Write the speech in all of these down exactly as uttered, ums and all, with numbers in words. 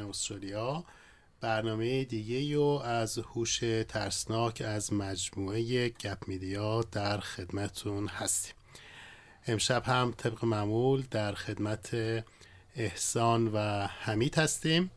استرالیا. برنامه دیگه رو از هوش ترسناک از مجموعه گپ میدیا در خدمتون هستیم. امشب هم طبق معمول در خدمت احسان و حمید هستیم.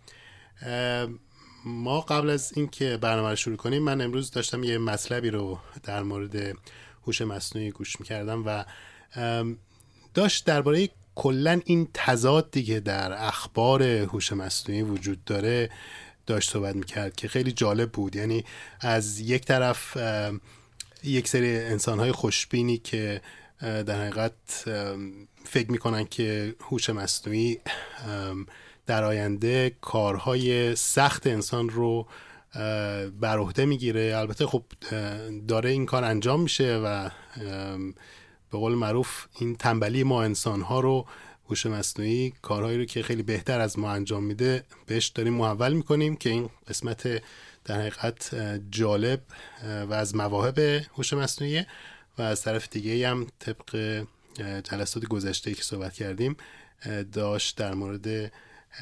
ما قبل از اینکه برنامه رو شروع کنیم، من امروز داشتم یه مطلبی رو در مورد هوش مصنوعی گوش میکردم و داشت درباره کلن این تضاد دیگه در اخبار هوش مصنوعی وجود داره داشت صحبت میکرد که خیلی جالب بود. یعنی از یک طرف یک سری انسانهای خوشبینی که در حقیقت فکر میکنن که هوش مصنوعی در آینده کارهای سخت انسان رو بر عهده میگیره. البته خب داره این کار انجام میشه و به قول معروف این تنبلی ما انسانها رو هوش مصنوعی کارهایی رو که خیلی بهتر از ما انجام میده بهش داریم محول میکنیم که این قسمت در حقیقت جالب و از مواهب هوش مصنوعی. و از طرف دیگه هم طبق جلسات گذشته که صحبت کردیم داشت در مورد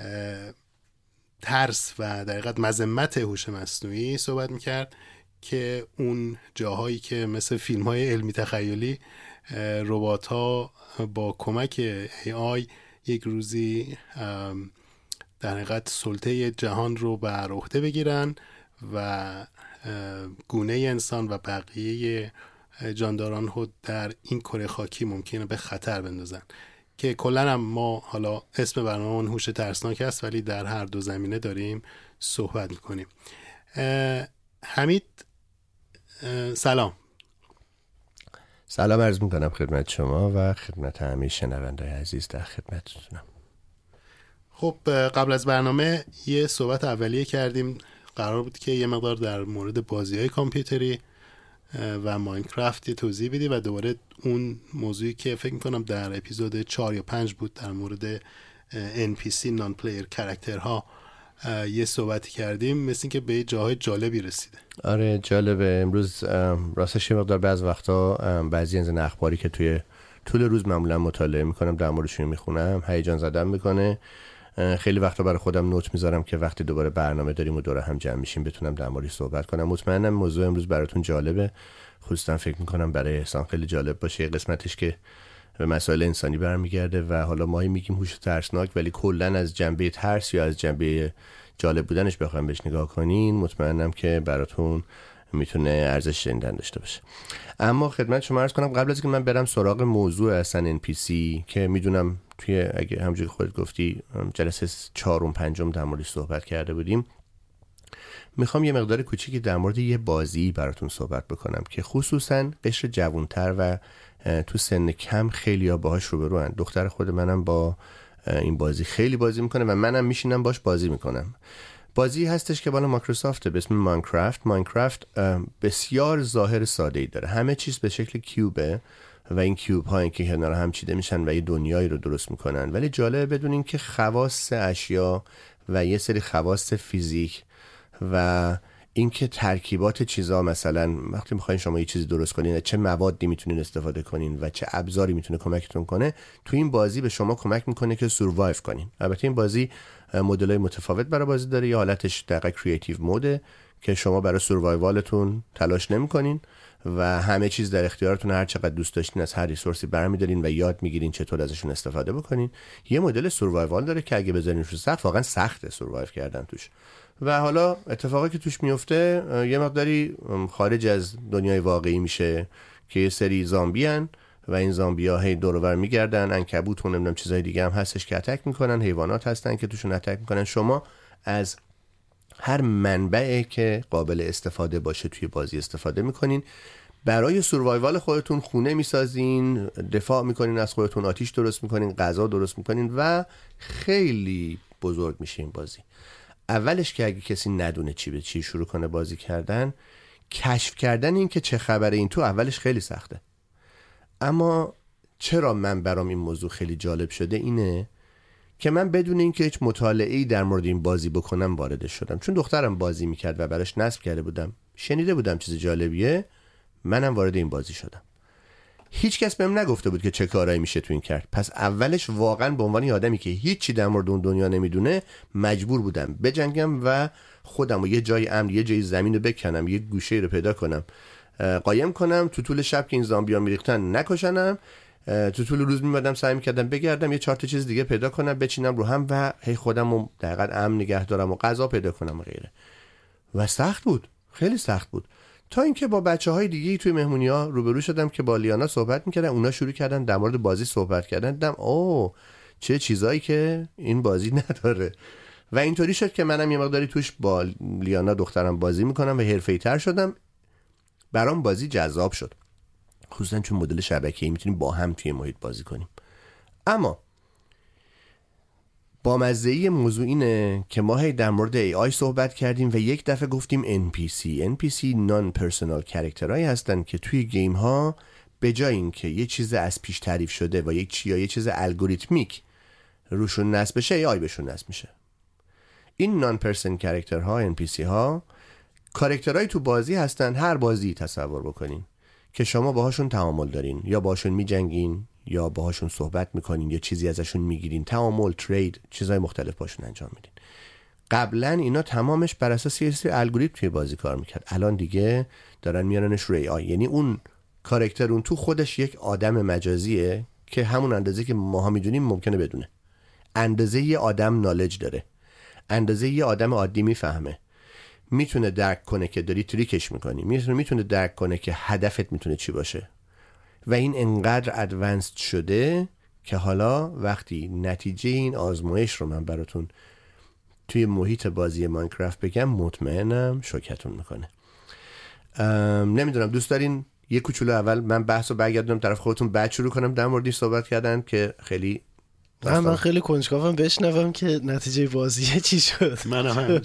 ترس و در حقیقت مذمت هوش مصنوعی صحبت میکرد که اون جاهایی که مثل فیلم های علمی تخیلی ربات ها با کمک ای آی یک روزی در حقیقت سلطه جهان رو بر عهده بگیرن و گونه انسان و بقیه جانداران رو در این کره خاکی ممکنه به خطر بندازن. که کلا هم ما حالا اسم برنامه‌مون هوش ترسناک است ولی در هر دو زمینه داریم صحبت میکنیم. حمید سلام. سلام عرض میکنم خدمت شما و خدمت همه شنونده‌های عزیز در خدمتتونم. خب قبل از برنامه یه صحبت اولیه کردیم، قرار بود که یه مقدار در مورد بازی‌های کامپیوتری و ماینکرافت توضیح بدی و دوباره اون موضوعی که فکر میکنم در اپیزود چهار یا پنج بود در مورد ان پی سی نان پلیر کاراکترها یه صحبتی کردیم، مثل این که به جاهای جالبی رسیده. آره جالبه. امروز راستش یه مقدار بعض وقتا بعضی از این اخباری که توی طول روز معمولا مطالعه میکنم در موردشون میخونم هیجان زدم میکنه. خیلی وقتا برای خودم نوت میذارم که وقتی دوباره برنامه داریم و دوره هم جمع میشیم بتونم در موردش صحبت کنم. مطمئنم موضوع امروز براتون جالبه، خصوصا فکر میکنم برای احسان خیلی جالب باشه. قسمتش که به مسائل انسانی برمیگرده و حالا ما میگیم هوش ترسناک ولی کلا از جنبه ترس یا از جنبه جالب بودنش بخوایم بهش نگاه کنین مطمئنم که براتون میتونه ارزش شنیدن داشته باشه. اما خدمت شما عرض کنم قبل از اینکه من برم سراغ موضوع اصلا ان پی سی که میدونم توی اگه همونجوری خودت گفتی جلسه چهارم پنجم در موردش صحبت کرده بودیم، میخوام یه مقدار کوچیکی در مورد یه بازی براتون صحبت بکنم که خصوصا قشر جوانتر و تو سن کم خیلی‌ها باهاش روبروان. دختر خود منم با این بازی خیلی بازی میکنه و منم میشینم باش بازی میکنم. بازی هستش که بالا مایکروسافت به اسم ماینکرافت. ماینکرافت بسیار ظاهر ساده‌ای داره، همه چیز به شکل کیوبه و این کیوب هایی که کنار هم چیده میشن و یه دنیایی رو درست میکنن، ولی جالبه بدونین که خواص اشیا و یه سری خواص فیزیک و اینکه ترکیبات چیزا، مثلا وقتی میخواین شما یه چیزی درست کنین چه موادی میتونین استفاده کنین و چه ابزاری میتونه کمکتون کنه، تو این بازی به شما کمک میکنه که سروایو کنین. البته این بازی مدل‌های متفاوت برای بازی داره. یه حالتش دقیقاً کریتیو موده که شما برای سروایوالتون تلاش نمی‌کنین و همه چیز در اختیارتون، هر چقدر دوست داشتین از هر ریسورسی برمی‌دارین و یاد می‌گیرین چطور ازشون استفاده بکنین. یه مدل سروایوال داره که اگه بذارین رو سخت واقعا سخته سروایو کردن توش. و حالا اتفاقی که توش میفته یه مقداری خارج از دنیای واقعی میشه که یه سری زامبیان و این زامبی‌ها هی دور و بر میگردن، عنکبوت و نمیدونم چیزای دیگه هم هستش که اتک میکنن، حیوانات هستن که توشون اتک میکنن. شما از هر منبعی که قابل استفاده باشه توی بازی استفاده میکنین. برای سروایوال خودتون خونه میسازین، دفاع میکنین از خودتون، آتیش درست میکنین، غذا درست میکنین و خیلی بزرگ میشه این بازی. اولش که اگه کسی ندونه چی به چی شروع کنه بازی کردن، کشف کردن این که چه خبره این تو اولش خیلی سخته. اما چرا من برام این موضوع خیلی جالب شده اینه که من بدون اینکه هیچ مطالعه‌ای در مورد این بازی بکنم وارد شدم. چون دخترم بازی میکرد و براش نصب کرده بودم، شنیده بودم چیز جالبیه، منم وارد این بازی شدم. هیچ کس بهم نگفته بود که چه کارایی میشه تو این کرد. پس اولش واقعا به عنوان آدمی که هیچی در مورد اون دنیا نمیدونه مجبور بودم بجنگم و خودم رو یه جای امن، یه جای زمین رو بکنم، یه گوشه رو پیدا کنم قایم کنم، تو طول شب که این زامبیا میریختن نکشنم، تو طول روز میمدم سعی میکردم بگردم یه چهار تا چیز دیگه پیدا کنم بچینم رو هم و هی خودم رو دقیقاً امن نگه دارم و غذا پیدا کنم و غیره. و سخت بود، خیلی سخت بود. تا اینکه با بچه‌های دیگه توی مهمونی‌ها روبرو شدم که با لیانا صحبت می‌کردن، اونا شروع کردن در مورد بازی صحبت کردن، دیدم اوه چه چیزایی که این بازی نداره. و اینطوری شد که منم یه مقداری توش با لیانا دخترم بازی می‌کنم و حرفه‌ای‌تر شدم. برام بازی جذاب شد، خصوصا چون مدل شبکه‌ای می‌تونیم با هم توی محیط بازی کنیم. اما با مزه‌ای موضوع اینه که ما هی در مورد ای آی صحبت کردیم و یک دفعه گفتیم ان پی سی. ان پی سی نان پرسونال کاراکترهایی هستن که توی گیم ها به جای اینکه یه چیز از پیش تعریف شده و یک چی یا یه چیز الگوریتمیک روشون نصب بشه، ای آی بهشون نصب میشه. این نان پرسون کاراکترها، ان پی سی ها، کاراکترهایی تو بازی هستن. هر بازی تصور بکنین که شما باهاشون تعامل دارین، یا باهاشون میجنگین، یا باهاشون صحبت میکنین، یا چیزی ازشون میگیرین، تعامل، ترید، چیزهای مختلف باشون انجام میدین. قبلا اینا تمامش بر اساس یه سری الگوریتم توی بازی کار میکرد. الان دیگه دارن میارنش روی ای آی، یعنی اون کاراکتر اون تو خودش یک آدم مجازیه که همون اندازه که ماها میدونیم ممکنه بدونه. اندازه یه آدم نالج داره، اندازه یه آدم عادی میفهمه، میتونه درک کنه که داری تریکش میکنی، میتونه میتونه درک کنه که هدفت میتونه چی باشه. و این انقدر ادوانسد شده که حالا وقتی نتیجه این آزمایش رو من براتون توی محیط بازی ماینکرافت بگم، مطمئنم شوکتون میکنه. نمیدونم دوست دارین یه کوچولو اول من بحث رو برگردونم طرف خودتون، بعد شروع کنم در موردش صحبت کردن که خیلی من من خیلی کنجکاوم بشنوم که نتیجه بازی چی شد. من هم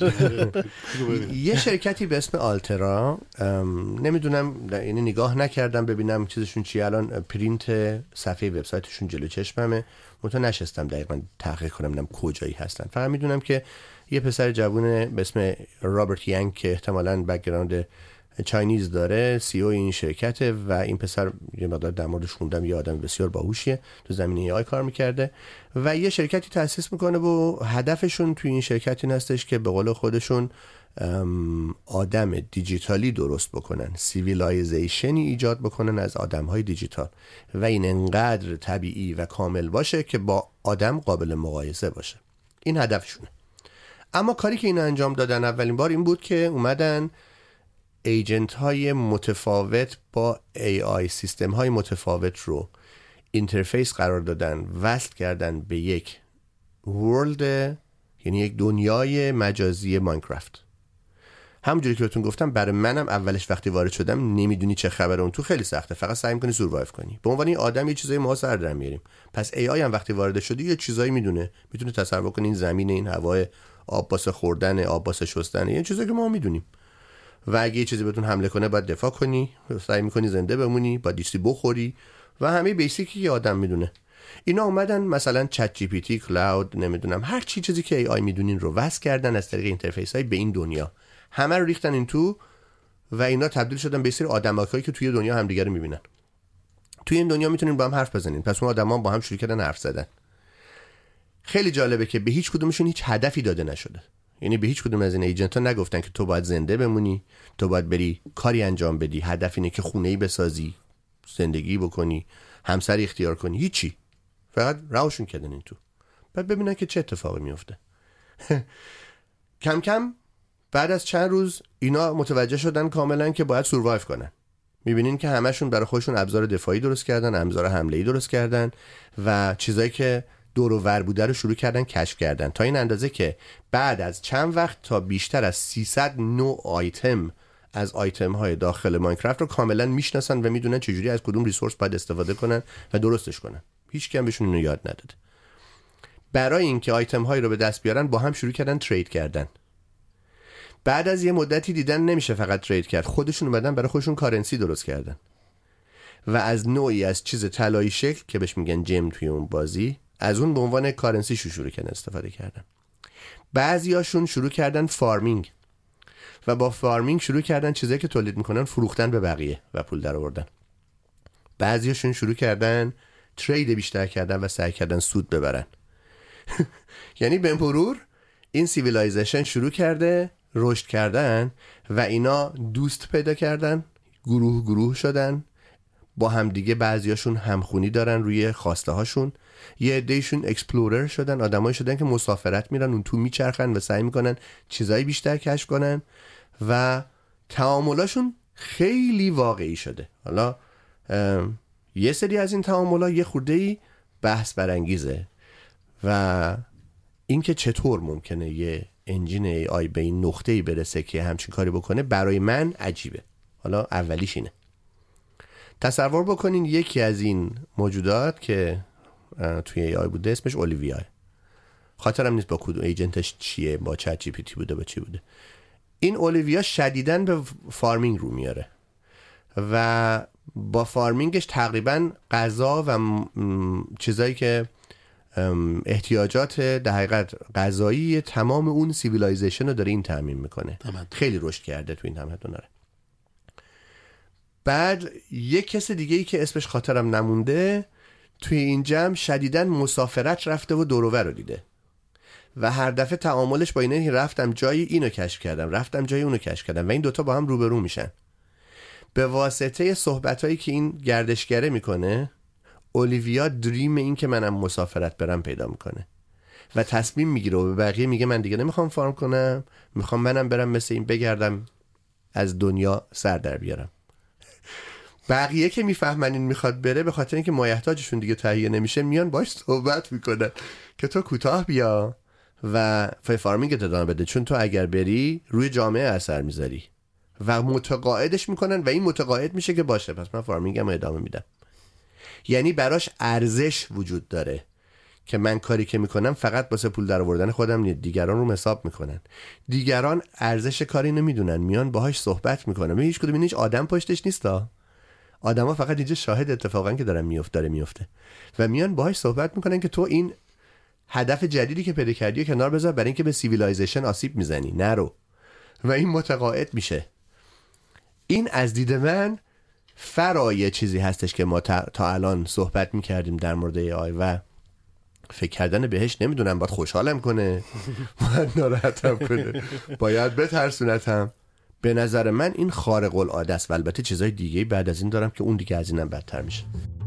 یه شرکتی به اسم آلترا، نمیدونم یعنی نگاه نکردم ببینم چیزشون چیه، الان پرینت صفحه وبسایتشون جلو چشممه، منتها نشستم دقیقاً تحقیق کنم ببینم کجایی هستن. فقط میدونم که یه پسر جوونه به اسم رابرت یانگ که احتمالاً بک‌گراند چاینیز داره، سی او این شرکته و این پسر یه مقدار در موردش خوندم، یه آدم بسیار باهوشیه، تو زمینه ای آی کار میکرده و یه شرکتی تأسیس میکنه و هدفشون توی این شرکت این هستش که به قول خودشون آدم دیجیتالی درست بکنن، سیویلایزیشنی ایجاد بکنن از آدمهای دیجیتال و این انقدر طبیعی و کامل باشه که با آدم قابل مقایسه باشه. این هدفشونه. اما کاری که اینا انجام دادن اولین بار این بود که اومدن ایجنت های متفاوت با ای آی سیستم های متفاوت رو اینترفیس قرار دادن، وصل کردن به یک ورلد، یعنی یک دنیای مجازی ماینکرافت. همونجوری که بهتون گفتم برای منم اولش وقتی وارد شدم نمیدونی چه خبره اون تو، خیلی سخته، فقط سعی می‌کنی سوروایو کنی. به عنوان این آدم یه چیزایی ما سر در میاریم. پس ای آی هم وقتی وارد شدی یه چیزایی میدونه، میتونه تصور کنه این زمین، این هوای، آب واسه خوردن، آب واسه شستن، این چیزایی که ما میدونیم. و اگه یه چیزی بهتون حمله کنه باید دفاع کنی، سعی میکنی زنده بمونی، باید دیستی بخوری و همه بیسیکی که آدم میدونه. اینا اومدن مثلا چت جی پی تی، کلاود، نمیدونم هر چی چیزی که ای آی میدونین رو وصل کردن از طریق اینترفیس های به این دنیا، همه رو ریختن این تو و اینا تبدیل شدن به سری آدمایی که توی دنیا همدیگه رو میبینن. توی این دنیا میتونین با هم حرف بزنین، پس اون آدما با هم شروع کردن حرف زدن. خیلی جالبه که به هیچ کدومشون هیچ هدفی داده نشده. یعنی به هیچ کدوم از این ایجنت ها نگفتن که تو باید زنده بمونی، تو باید بری کاری انجام بدی، هدف اینه که خونه‌ای بسازی، زندگی بکنی، همسر اختیار کنی، هیچی. فقط راهشون کردن این تو. بعد ببینن که چه اتفاقی میفته. کم کم بعد از چند روز اینا متوجه شدن کاملا که باید سوروایو کنن. میبینین که همشون برای خودشون ابزار دفاعی درست کردن، ابزار حمله‌ای درست کردن و چیزایی که دور و ور بوده رو شروع کردن کشف کردن، تا این اندازه که بعد از چند وقت تا بیشتر از سیصد نوع آیتم از آیتم های داخل ماینکرافت رو کاملا میشناسن و میدونن چجوری از کدوم ریسورس باید استفاده کنن و درستش کنن. هیچ کی هم بهشون اینو یاد نداده. برای اینکه آیتم هایی رو به دست بیارن با هم شروع کردن ترید کردن. بعد از یه مدتی دیدن نمیشه فقط ترید کرد، خودشون اومدن برای خودشون کارنسی درست کردن و از نوعی از چیز طلایی شکل که بهش میگن جم توی اون بازی، از اون به عنوان کارنسی شروع کردن استفاده کردن. بعضیاشون شروع کردن فارمینگ و با فارمینگ شروع کردن چیزایی که تولید میکنن فروختن به بقیه و پول در آوردن. بعضیاشون شروع کردن ترید بیشتر کردن و سعی کردن سود ببرن. یعنی به مرور این سیویلایزیشن شروع کرده رشد کردن و اینا دوست پیدا کردن، گروه گروه شدن با هم دیگه، بعضیاشون همخونی دارن روی خواسته هاشون، یه عدهشون اکسپلورر شدن، آدمایی شدن که مسافرت میرن اون تو میچرخن و سعی میکنن چیزایی بیشتر کشف کنن و تعاملاشون خیلی واقعی شده. حالا یه سری از این تعامل‌ها یه خورده‌ای بحث برانگیزه و اینکه چطور ممکنه یه انجین ای آی به این نقطه‌ای برسه که همچین کاری بکنه برای من عجیبه. حالا اولیش اینه، تصور بکنین یکی از این موجودات که توی ای آی بوده اسمش اولیویا، خاطرم نیست با کدوم ایجنتش چیه، با چت جی پی تی بوده با چی بوده. این اولیویا شدیداً به فارمینگ رو میاره و با فارمینگش تقریباً غذا و چیزایی که احتیاجات در حقیقت غذایی تمام اون سیویلایزیشن رو داره این تامین میکنه. خیلی رشد کرده تو این تمدن داره. بعد یک کس دیگه ای که اسمش خاطرم نمونده توی این جمع شدیداً مسافرت رفته و دور و ور رو دیده و هر دفعه تعاملش با اینه رفتم جایی اینو کشف کردم، رفتم جایی اونو کشف کردم و این دوتا با هم روبرو میشن. به واسطه صحبتایی که این گردشگره میکنه اولیویا دریم این که منم مسافرت برم پیدا میکنه و تصمیم میگیره و به بقیه میگه من دیگه نمیخوام فارم کنم، میخوام منم برم مثل این بگردم از دنیا سر در بیارم. بقیه که میفهمن این میخواد بره به خاطر اینکه مایحتاجشون دیگه تهیه نمیشه میان باش صحبت میکنن که تو کوتاه بیا و فارمینگ ادامه بده، چون تو اگر بری روی جامعه اثر میذاری و متقاعدش میکنن و این متقاعد میشه که باشه پس من فارمینگم ادامه میدم. یعنی براش ارزش وجود داره که من کاری که میکنم فقط واسه پول در آوردن خودم نیست، دیگران رو حساب میکنن، دیگران ارزش کاری نمیدونن، میان باهاش صحبت میکنن. هیچ کدوم هیچ آدم پشتش نیستا، آدما فقط اینجا شاهد اتفاقا که دارن میفته داره میفته و میان باهاش صحبت میکنن که تو این هدف جدیدی که پیدا کردی و کنار بذار برای اینکه به سیویلایزیشن آسیب میزنی، نرو. و این متقاعد میشه. این از دید من فرای چیزی هستش که ما تا, تا الان صحبت میکردیم در مورد ای آی و فکر کردن بهش نمیدونم باید خوشحالم کنه باید ناراحتم کنه باید بترسونتم. به نظر من این خارق العاده است و البته چیزای دیگه بعد از این دارم که اون دیگه از اینم بدتر میشه.